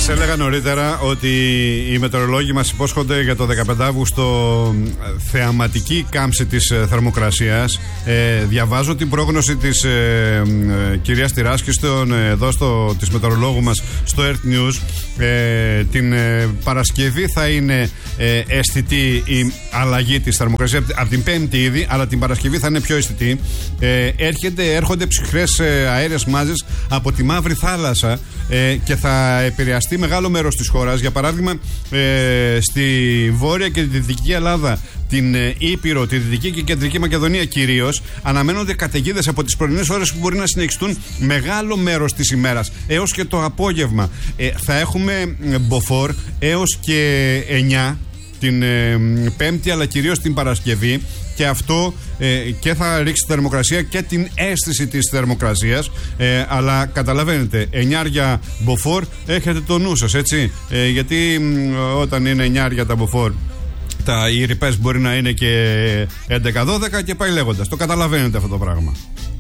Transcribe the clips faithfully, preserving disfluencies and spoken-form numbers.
Σας έλεγα νωρίτερα ότι οι μετεωρολόγοι μας υπόσχονται για το δεκαπέντε Αυγούστου θεαματική κάμψη της θερμοκρασίας. Ε, διαβάζω την πρόγνωση της ε, ε, κυρίας Τυράσκης στον, εδώ στο, της μετεωρολόγου μας στο Earth News. Ε, την ε, Παρασκευή θα είναι ε, αισθητή η αλλαγή της θερμοκρασίας από την Πέμπτη ήδη, αλλά την Παρασκευή θα είναι πιο αισθητή. Ε, έρχεται, έρχονται ψυχρές ε, αέρες μάζες από τη Μαύρη Θάλασσα ε, και θα επηρεαστεί μεγάλο μέρος της χώρας. Για παράδειγμα, ε, στη Βόρεια και τη Δυτική Ελλάδα, την ε, Ήπειρο, τη Δυτική και Κεντρική Μακεδονία κυρίως, αναμένονται καταιγίδες από τις πρωινές ώρες που μπορεί να συνεχιστούν μεγάλο μέρος της ημέρας έως και το απόγευμα. Ε, θα έχουμε μποφόρ έως και εννιά την ε, Πέμπτη, αλλά κυρίως την Παρασκευή, και αυτό ε, και θα ρίξει τη θερμοκρασία και την αίσθηση της θερμοκρασίας, ε, αλλά καταλαβαίνετε, εννιάρια μποφόρ, έχετε το νου σας, έτσι, ε, γιατί μ, όταν είναι εννιάρια τα μποφόρ, τα, οι ρηπές μπορεί να είναι και έντεκα δώδεκα και πάει λέγοντας. Το καταλαβαίνετε αυτό το πράγμα.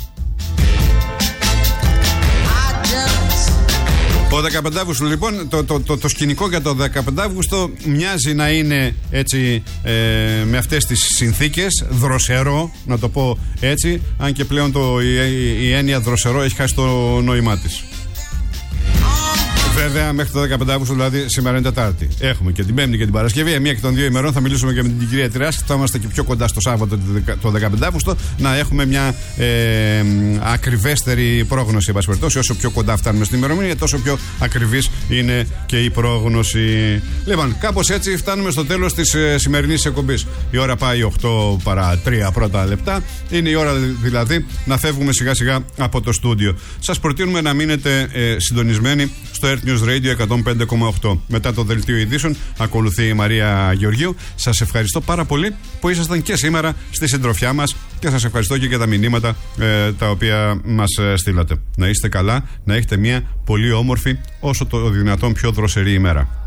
Ο δεκαπέντε Αυγούστου, λοιπόν, το, το, το, το σκηνικό για το δεκαπέντε Αυγούστου μοιάζει να είναι έτσι, ε, με αυτές τις συνθήκες, δροσερό, να το πω έτσι, αν και πλέον το, η, η, η έννοια δροσερό έχει χάσει το νόημά της. Βέβαια, μέχρι το δεκαπέντε Αυγούστου, δηλαδή σήμερα είναι Τετάρτη. Έχουμε και την Πέμπτη και την Παρασκευή. Μία και των δύο ημερών θα μιλήσουμε και με την κυρία Τυράσκη. Θα είμαστε και πιο κοντά στο Σάββατο το δεκαπέντε Αυγούστου, να έχουμε μια ε, ακριβέστερη πρόγνωση. Εν πάση περιπτώσει, όσο πιο κοντά φτάνουμε στην ημερομηνία, τόσο πιο ακριβής είναι και η πρόγνωση. Λοιπόν, κάπως έτσι φτάνουμε στο τέλος της ε, σημερινής εκπομπής. Η ώρα πάει οκτώ παρά τρία πρώτα λεπτά. Είναι η ώρα δηλαδή να φεύγουμε σιγά σιγά από το στούντιο. Σας προτείνουμε να μείνετε ε, συντονισμένοι στο Earth News Radio εκατόν πέντε κόμμα οκτώ. Μετά το δελτίο ειδήσεων ακολουθεί η Μαρία Γεωργίου. Σας ευχαριστώ πάρα πολύ που ήσασταν και σήμερα στη συντροφιά μας και σας ευχαριστώ και για τα μηνύματα ε, τα οποία μας ε, στείλατε. Να είστε καλά, να έχετε μια πολύ όμορφη, όσο το δυνατόν πιο δροσερή ημέρα.